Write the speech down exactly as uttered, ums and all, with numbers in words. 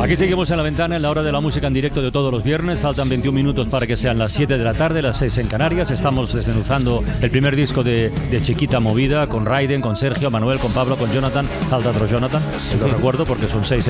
Aquí seguimos en La Ventana, en la hora de la música en directo de todos los viernes. Faltan veintiún minutos para que sean las siete de la tarde, las seis en Canarias. Estamos desmenuzando el primer disco de, de Chiquita Movida, con Raiden, con Sergio, Manuel, con Pablo, con Jonathan. Falta otro Jonathan, lo recuerdo porque son seis